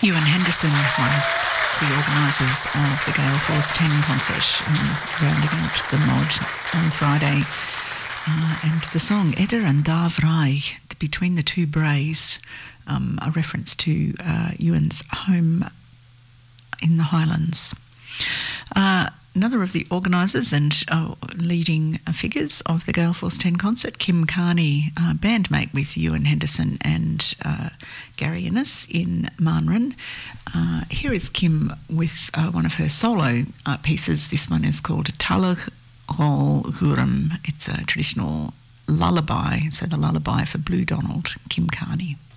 Ewan Henderson, one of the organisers of the Gale Force 10 concert, rounding out the mod on Friday. And the song Edda and Dav Rai, Between the Two Braes, a reference to Ewan's home in the Highlands. Another of the organisers and leading figures of the Gale Force 10 concert, Kim Carney, bandmate with Ewan Henderson and Gary Innes in Marnron. Here is Kim with one of her solo pieces. This one is called Talach Rol Gurum. It's a traditional lullaby, so the lullaby for Blue Donald, Kim Carney.